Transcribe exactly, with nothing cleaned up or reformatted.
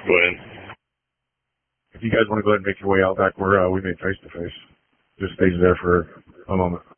Go ahead. If you guys want to go ahead and make your way out back where uh, we made face to face, just stay there for a moment.